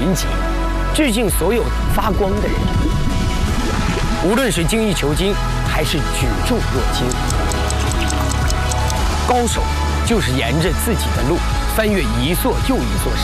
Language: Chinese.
云集，致敬所有发光的人。无论是精益求精，还是举重若轻，高手就是沿着自己的路，翻越一座又一座山。